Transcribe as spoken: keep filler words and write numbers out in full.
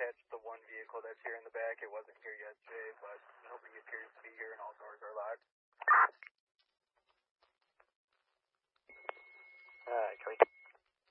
attached to one vehicle that's here in the back. It wasn't here yesterday, but nobody appears to be here and all doors are locked.